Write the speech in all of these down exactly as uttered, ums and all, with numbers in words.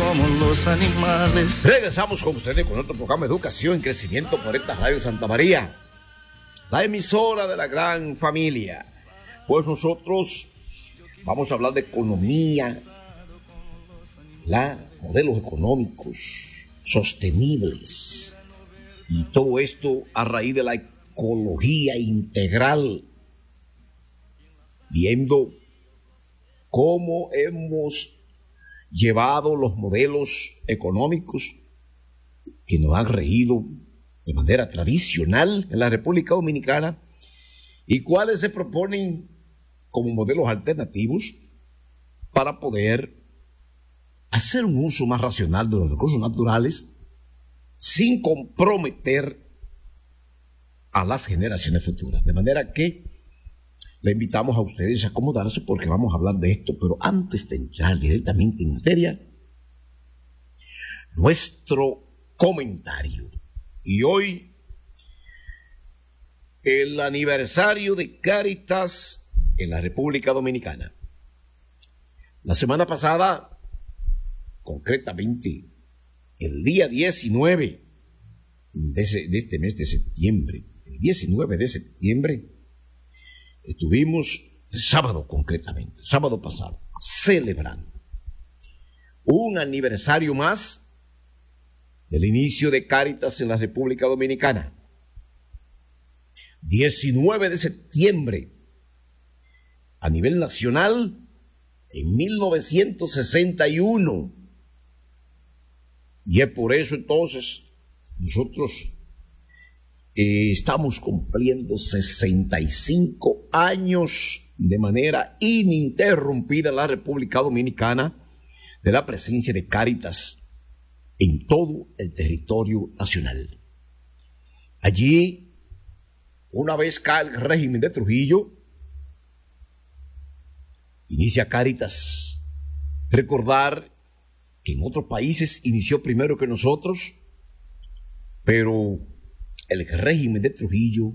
como los animales. Regresamos con ustedes con otro programa de Educación y Crecimiento por esta Radio Santa María, la emisora de la gran familia. Pues nosotros vamos a hablar de economía, la, modelos económicos sostenibles y todo esto a raíz de la ecología integral, viendo cómo hemos llevado los modelos económicos que nos han regido de manera tradicional en la República Dominicana y cuáles se proponen como modelos alternativos para poder hacer un uso más racional de los recursos naturales sin comprometer a las generaciones futuras. De manera que le invitamos a ustedes a acomodarse porque vamos a hablar de esto, pero antes de entrar directamente en materia, nuestro comentario. Y hoy, el aniversario de Cáritas en la República Dominicana. La semana pasada, concretamente, el día diecinueve de, ese, de este mes de septiembre, el diecinueve de septiembre, estuvimos, el sábado concretamente, el sábado pasado, celebrando un aniversario más del inicio de Cáritas en la República Dominicana. diecinueve de septiembre, a nivel nacional, en mil novecientos sesenta y uno. Y es por eso entonces nosotros eh, estamos cumpliendo sesenta y cinco años de manera ininterrumpida en la República Dominicana de la presencia de Cáritas en todo el territorio nacional. Allí, una vez cae el régimen de Trujillo, inicia Cáritas. Recordar que en otros países inició primero que nosotros, pero el régimen de Trujillo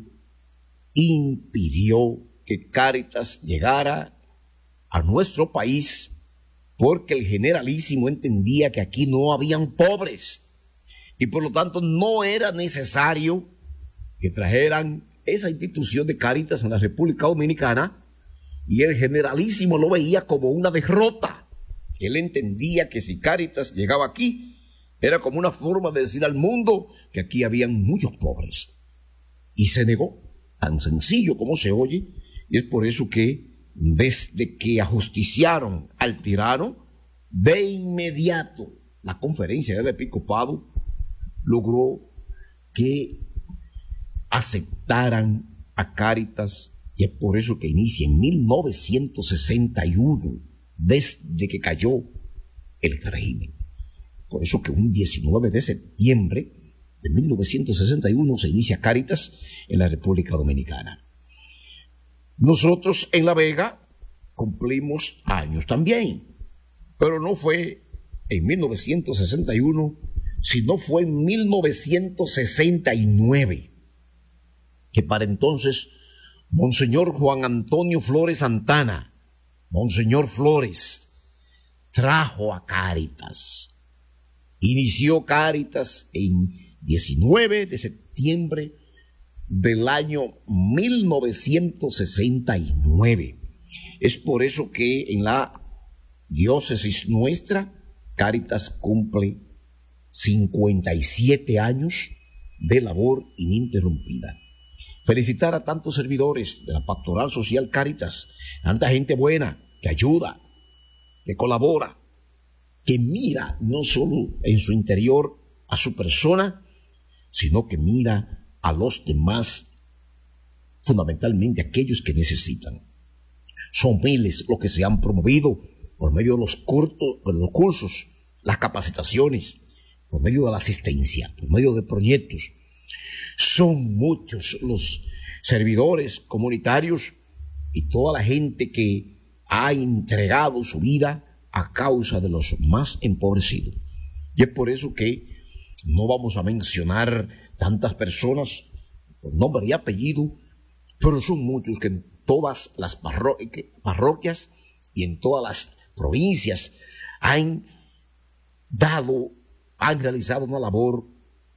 impidió que Cáritas llegara a nuestro país porque el generalísimo entendía que aquí no habían pobres y por lo tanto no era necesario que trajeran esa institución de Cáritas en la República Dominicana, y el generalísimo lo veía como una derrota. Él entendía que si Cáritas llegaba aquí era como una forma de decir al mundo que aquí habían muchos pobres, y se negó, tan sencillo como se oye. Y es por eso que desde que ajusticiaron al tirano, de inmediato la conferencia del episcopado logró que aceptaran a Cáritas, y es por eso que inicia en mil novecientos sesenta y uno, desde que cayó el régimen. Por eso que un diecinueve de septiembre de mil novecientos sesenta y uno se inicia Cáritas en la República Dominicana. Nosotros en La Vega cumplimos años también, pero no fue en mil novecientos sesenta y uno, sino fue en mil novecientos sesenta y nueve, que para entonces Monseñor Juan Antonio Flores Santana, Monseñor Flores, trajo a Cáritas. Inició Cáritas en diecinueve de septiembre del año mil novecientos sesenta y nueve. Es por eso que en la diócesis nuestra, Cáritas cumple cincuenta y siete años de labor ininterrumpida. Felicitar a tantos servidores de la Pastoral Social Cáritas, tanta gente buena que ayuda, que colabora, que mira no solo en su interior a su persona, sino que mira a los demás, fundamentalmente aquellos que necesitan. Son miles los que se han promovido por medio de los, curtos, de los cursos, las capacitaciones, por medio de la asistencia, por medio de proyectos. Son muchos los servidores comunitarios y toda la gente que ha entregado su vida a causa de los más empobrecidos. Y es por eso que no vamos a mencionar tantas personas por nombre y apellido, pero son muchos que en todas las parro- parroquias y en todas las provincias han dado, han realizado una labor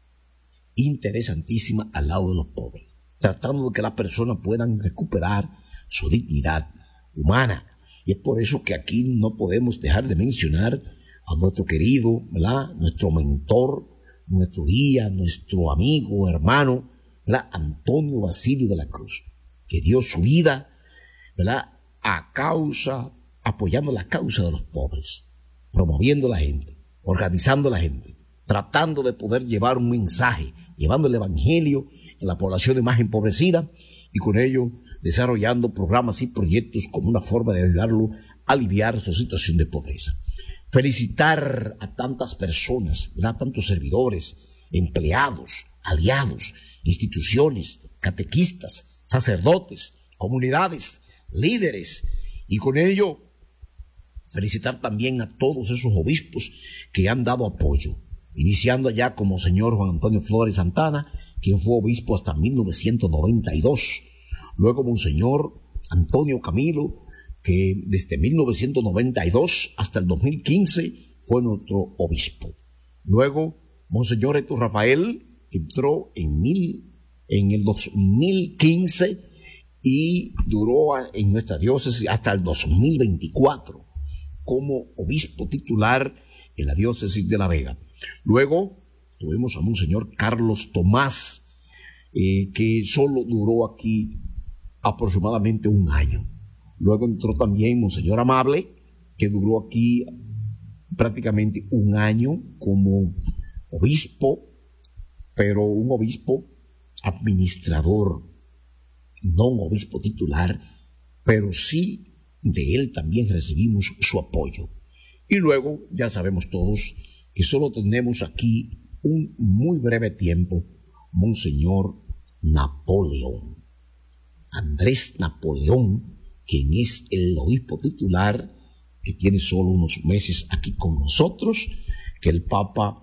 interesantísima al lado de los pobres, tratando de que las personas puedan recuperar su dignidad humana. Y es por eso que aquí no podemos dejar de mencionar a nuestro querido, ¿verdad?, nuestro mentor, nuestro guía, nuestro amigo, hermano, ¿verdad?, Antonio Basilio de la Cruz, que dio su vida, ¿verdad?, a causa, apoyando la causa de los pobres, promoviendo a la gente, organizando a la gente, tratando de poder llevar un mensaje, llevando el evangelio a las poblaciones más empobrecidas y con ello desarrollando programas y proyectos como una forma de ayudarlo a aliviar su situación de pobreza. Felicitar a tantas personas, ¿verdad?, tantos servidores, empleados, aliados, instituciones, catequistas, sacerdotes, comunidades, líderes, y con ello felicitar también a todos esos obispos que han dado apoyo, iniciando allá como señor Juan Antonio Flores Santana, quien fue obispo hasta mil novecientos noventa y dos, luego monseñor Antonio Camilo, que desde mil novecientos noventa y dos hasta el dos mil quince fue nuestro obispo. Luego, monseñor Héctor Rafael, que entró en, mil, en el dos mil quince y duró en nuestra diócesis hasta el dos mil veinticuatro como obispo titular en la diócesis de La Vega. Luego tuvimos a monseñor Carlos Tomás, eh, que solo duró aquí aproximadamente un año. Luego entró también monseñor Amable, que duró aquí prácticamente un año como obispo, pero un obispo administrador, no un obispo titular, pero sí de él también recibimos su apoyo. Y luego ya sabemos todos que solo tenemos aquí un muy breve tiempo, monseñor Napoleón, Andrés Napoleón, quien es el obispo titular, que tiene solo unos meses aquí con nosotros, que el Papa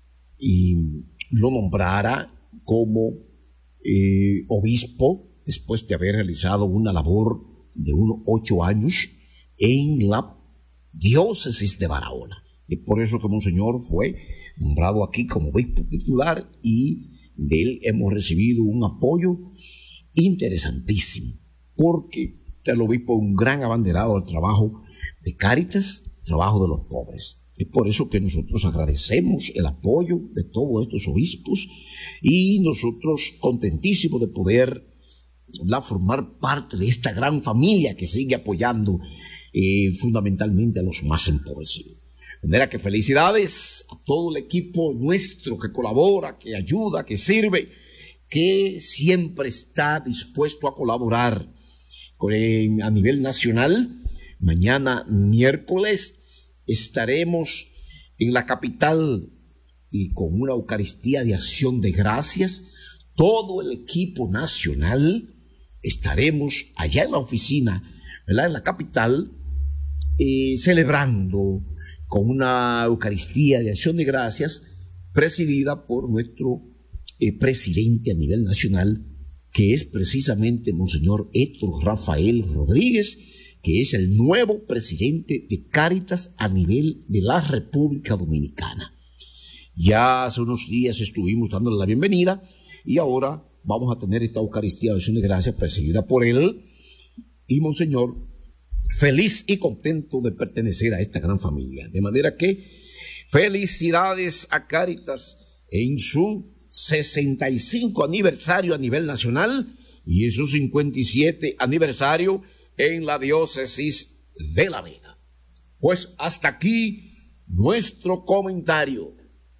y, lo nombrara como eh, obispo después de haber realizado una labor de unos ocho años en la diócesis de Barahona. Es por eso que monseñor fue nombrado aquí como obispo titular y de él hemos recibido un apoyo interesantísimo, porque el obispo es un gran abanderado del trabajo de Cáritas, trabajo de los pobres. Es por eso que nosotros agradecemos el apoyo de todos estos obispos y nosotros contentísimos de poder la, formar parte de esta gran familia que sigue apoyando eh, fundamentalmente a los más empobrecidos. De manera que felicidades a todo el equipo nuestro que colabora, que ayuda, que sirve, que siempre está dispuesto a colaborar con, eh, a nivel nacional. Mañana miércoles estaremos en la capital y con una Eucaristía de acción de gracias. Todo el equipo nacional estaremos allá en la oficina, ¿verdad?, en la capital, eh, celebrando con una Eucaristía de acción de gracias presidida por nuestro eh, presidente a nivel nacional, que es precisamente monseñor Héctor Rafael Rodríguez, que es el nuevo presidente de Cáritas a nivel de la República Dominicana. Ya hace unos días estuvimos dándole la bienvenida y ahora vamos a tener esta Eucaristía de acción de gracias presidida por él y monseñor, feliz y contento de pertenecer a esta gran familia. De manera que felicidades a Cáritas en su sesenta y cinco aniversario a nivel nacional y en su cincuenta y siete aniversario en la diócesis de La Vega. Pues hasta aquí nuestro comentario.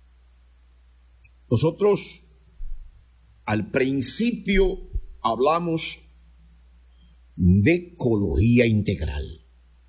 Nosotros al principio hablamos de ecología integral.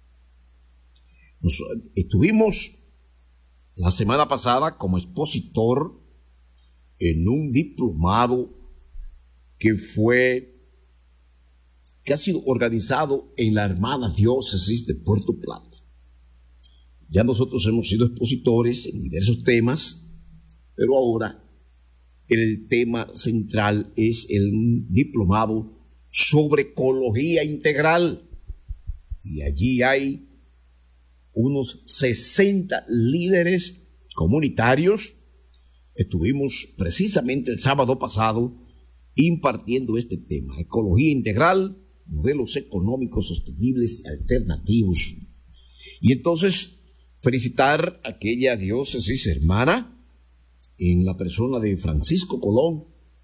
Nos, estuvimos la semana pasada como expositor en un diplomado que fue que ha sido organizado en la hermana diócesis de Puerto Plata. Ya nosotros hemos sido expositores en diversos temas, pero ahora el tema central es el diplomado sobre ecología integral. Y allí hay unos sesenta líderes comunitarios, estuvimos precisamente el sábado pasado impartiendo este tema, ecología integral, modelos económicos sostenibles y alternativos. Y entonces felicitar a aquella diócesis hermana en la persona de Francisco Colón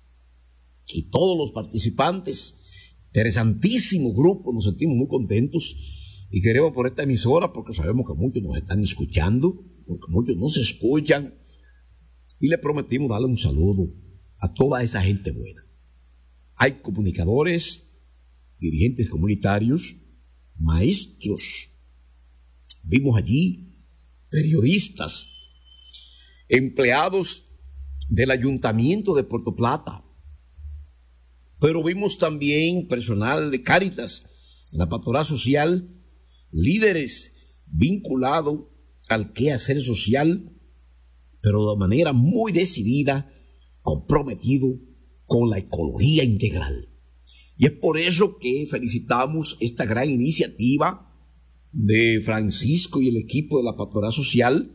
y todos los participantes. Interesantísimo grupo, nos sentimos muy contentos y queremos por esta emisora porque sabemos que muchos nos están escuchando, porque muchos nos escuchan, y le prometimos darle un saludo a toda esa gente buena. Hay comunicadores, dirigentes comunitarios, maestros, vimos allí periodistas, empleados del Ayuntamiento de Puerto Plata, pero vimos también personal de Cáritas, la Pastoral Social, líderes vinculados al quehacer social, pero de manera muy decidida, comprometido con la ecología integral. Y es por eso que felicitamos esta gran iniciativa de Francisco y el equipo de la Pastoral Social,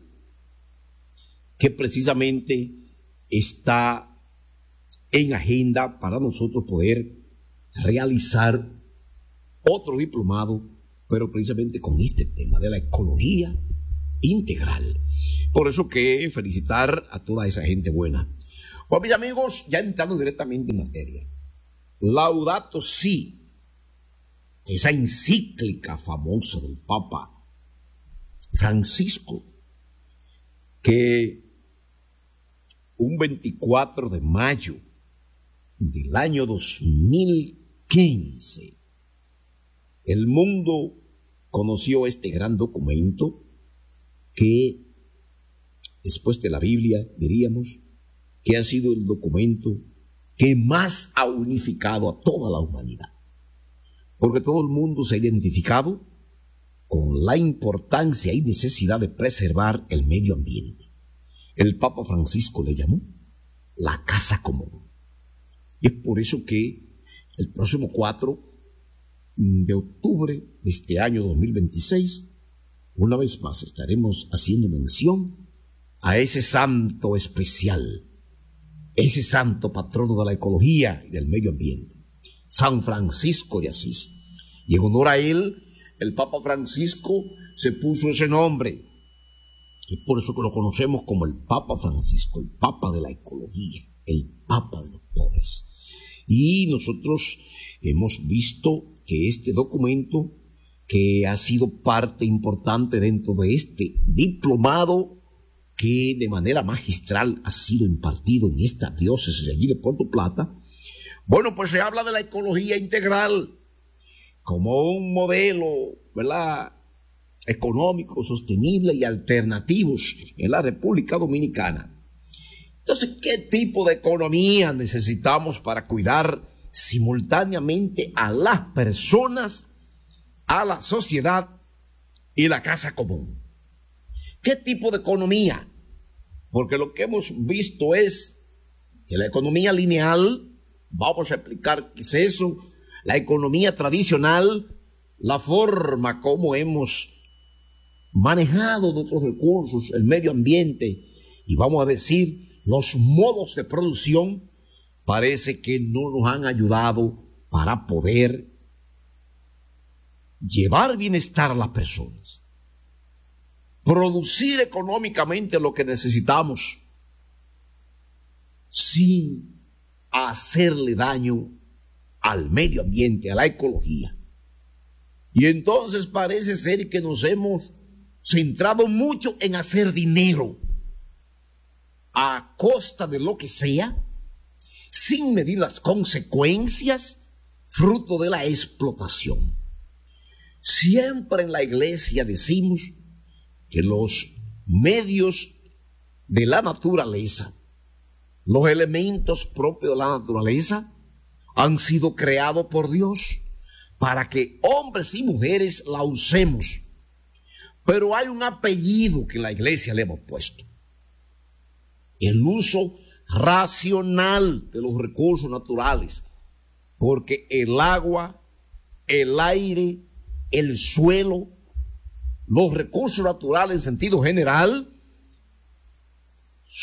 que precisamente está en agenda para nosotros poder realizar otro diplomado, pero precisamente con este tema de la ecología integral. Por eso que felicitar a toda esa gente buena. Bueno, mis amigos, ya entrando directamente en materia, Laudato Si, esa encíclica famosa del Papa Francisco, que un veinticuatro de mayo del año dos mil quince, el mundo conoció este gran documento que, después de la Biblia, diríamos, que ha sido el documento que más ha unificado a toda la humanidad. Porque todo el mundo se ha identificado con la importancia y necesidad de preservar el medio ambiente. El Papa Francisco le llamó la casa común. Y es por eso que el próximo cuatro de octubre de este año dos mil veintiséis, una vez más estaremos haciendo mención a ese santo especial, ese santo patrono de la ecología y del medio ambiente, San Francisco de Asís. Y en honor a él, el Papa Francisco se puso ese nombre. Y por eso que lo conocemos como el Papa Francisco, el Papa de la ecología, el Papa de los pobres. Y nosotros hemos visto que este documento, que ha sido parte importante dentro de este diplomado que de manera magistral ha sido impartido en esta diócesis de allí de Puerto Plata, bueno, pues se habla de la ecología integral como un modelo, ¿verdad?, económico, sostenible y alternativos en la República Dominicana. Entonces, ¿qué tipo de economía necesitamos para cuidar simultáneamente a las personas, a la sociedad y la casa común? ¿Qué tipo de economía? Porque lo que hemos visto es que la economía lineal, vamos a explicar qué es eso, la economía tradicional, la forma como hemos manejado nuestros recursos, el medio ambiente, y vamos a decir, los modos de producción, parece que no nos han ayudado para poder llevar bienestar a las personas, producir económicamente lo que necesitamos sin hacerle daño al medio ambiente, a la ecología. Y entonces parece ser que nos hemos centrado mucho en hacer dinero a costa de lo que sea, sin medir las consecuencias, fruto de la explotación. Siempre en la iglesia decimos que los medios de la naturaleza, los elementos propios de la naturaleza, han sido creados por Dios para que hombres y mujeres la usemos. Pero hay un apellido que en la iglesia le hemos puesto: el uso racional de los recursos naturales, porque el agua, el aire, el suelo, los recursos naturales en sentido general,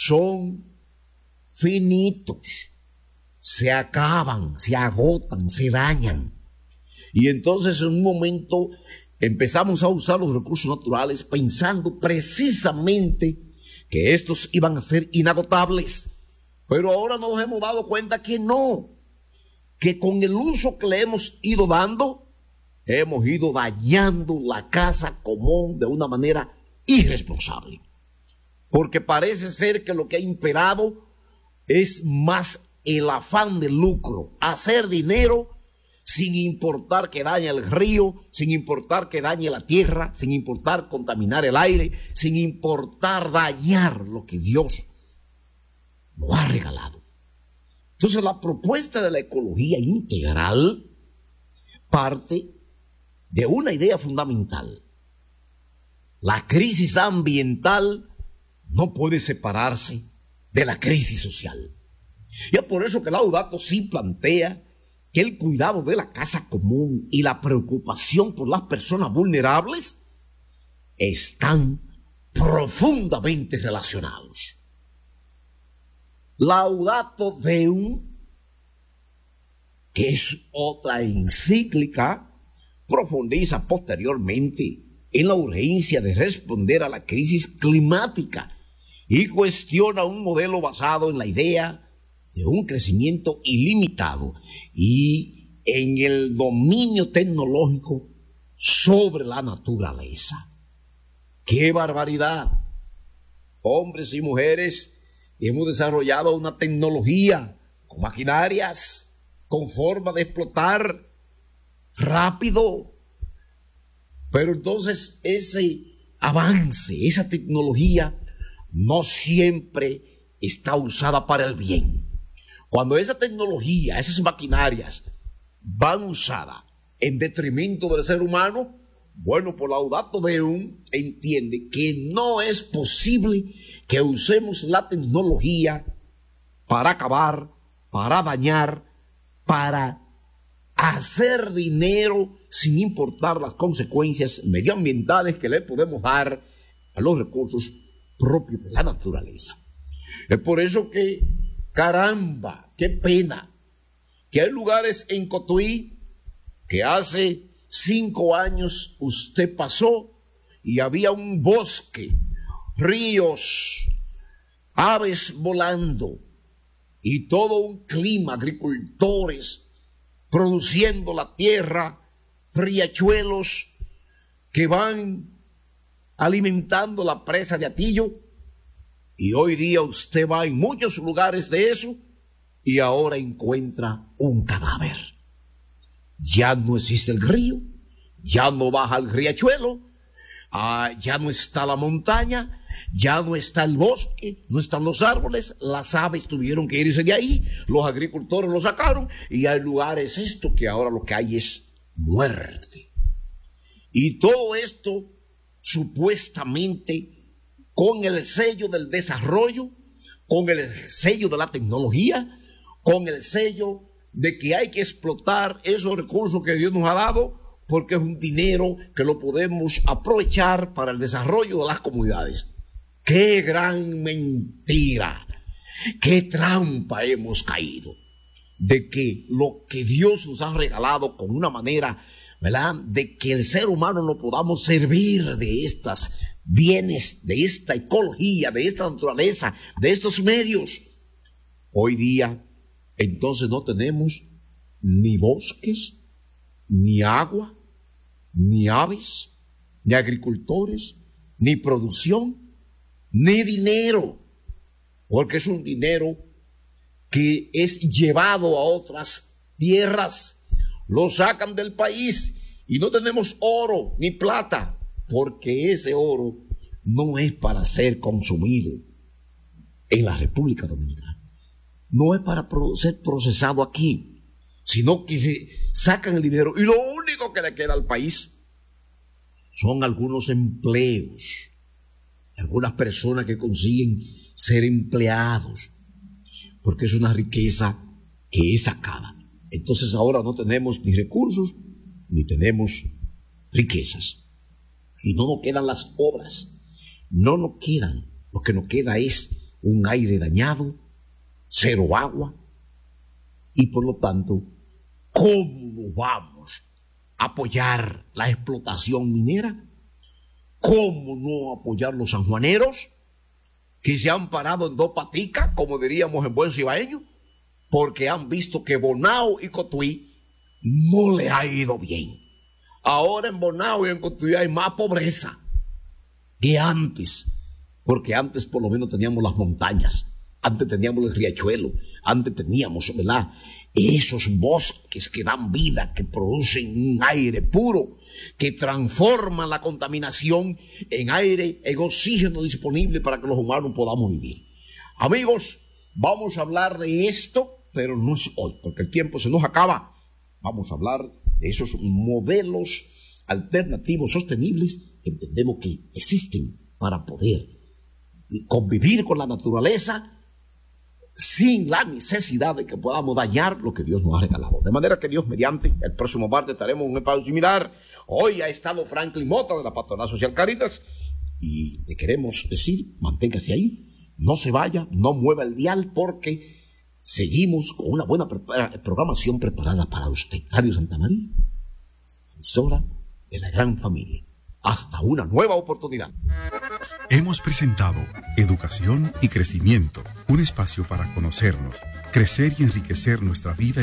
son finitos, se acaban, se agotan, se dañan. Y entonces en un momento empezamos a usar los recursos naturales pensando precisamente que estos iban a ser inagotables. Pero ahora nos hemos dado cuenta que no, que con el uso que le hemos ido dando, hemos ido dañando la casa común de una manera irresponsable. Porque parece ser que lo que ha imperado es más el afán de lucro, hacer dinero sin importar que dañe el río, sin importar que dañe la tierra, sin importar contaminar el aire, sin importar dañar lo que Dios nos ha regalado. Entonces la propuesta de la ecología integral parte de una idea fundamental. La crisis ambiental no puede separarse de la crisis social. Y es por eso que Laudato Si plantea que el cuidado de la casa común y la preocupación por las personas vulnerables están profundamente relacionados. Laudato Deum, que es otra encíclica, profundiza posteriormente en la urgencia de responder a la crisis climática y cuestiona un modelo basado en la idea de un crecimiento ilimitado y en el dominio tecnológico sobre la naturaleza. ¡Qué barbaridad! Hombres y mujeres hemos desarrollado una tecnología con maquinarias, con forma de explotar rápido. Pero entonces ese avance, esa tecnología no siempre está usada para el bien. Cuando esa tecnología, esas maquinarias van usadas en detrimento del ser humano, bueno, por Laudato Deum entiende que no es posible que usemos la tecnología para acabar, para dañar, para hacer dinero sin importar las consecuencias medioambientales que le podemos dar a los recursos propios de la naturaleza. Es por eso que, caramba, qué pena, que hay lugares en Cotuí que hace cinco años usted pasó y había un bosque, ríos, aves volando y todo un clima, agricultores produciendo la tierra, riachuelos que van alimentando la presa de Atillo. Y hoy día usted va en muchos lugares de eso y ahora encuentra un cadáver. Ya no existe el río, ya no baja el riachuelo, ah, ya no está la montaña, ya no está el bosque, no están los árboles, las aves tuvieron que irse de ahí, los agricultores lo sacaron y hay lugares esto que ahora lo que hay es muerte. Y todo esto supuestamente con el sello del desarrollo, con el sello de la tecnología, con el sello de que hay que explotar esos recursos que Dios nos ha dado, porque es un dinero que lo podemos aprovechar para el desarrollo de las comunidades. ¡Qué gran mentira! ¡Qué trampa hemos caído! De que lo que Dios nos ha regalado con una manera, ¿verdad?, de que el ser humano no podamos servir de estas bienes, de esta ecología, de esta naturaleza, de estos medios. Hoy día, entonces no tenemos ni bosques, ni agua, ni aves, ni agricultores, ni producción, ni dinero, porque es un dinero que es llevado a otras tierras, lo sacan del país y no tenemos oro ni plata, porque ese oro no es para ser consumido en la República Dominicana, no es para ser procesado aquí, sino que se sacan el dinero y lo único que le queda al país son algunos empleos, algunas personas que consiguen ser empleados, porque es una riqueza que es sacada. Entonces ahora no tenemos ni recursos ni tenemos riquezas y no nos quedan las obras, no nos quedan, lo que nos queda es un aire dañado, cero agua, y por lo tanto, ¿cómo nos vamos a apoyar la explotación minera? ¿Cómo no apoyar los sanjuaneros que se han parado en dos paticas, como diríamos en buen cibaeño, porque han visto que Bonao y Cotuí no le ha ido bien? Ahora en Bonao y en Cotuí hay más pobreza que antes, porque antes por lo menos teníamos las montañas, antes teníamos el riachuelo, antes teníamos, ¿verdad?, esos bosques que dan vida, que producen un aire puro, que transforman la contaminación en aire, en oxígeno disponible para que los humanos podamos vivir. Amigos, vamos a hablar de esto, pero no es hoy, porque el tiempo se nos acaba. Vamos a hablar de esos modelos alternativos sostenibles que entendemos que existen para poder convivir con la naturaleza sin la necesidad de que podamos dañar lo que Dios nos ha regalado. De manera que Dios mediante, el próximo martes estaremos en un espacio similar. Hoy ha estado Franklin Mota de la Patronal Social Caritas y le queremos decir, manténgase ahí, no se vaya, no mueva el dial, porque seguimos con una buena prepara- programación preparada para usted. Radio Santa María, emisora de la gran familia. Hasta una nueva oportunidad. Hemos presentado Educación y Crecimiento, un espacio para conocernos, crecer y enriquecer nuestra vida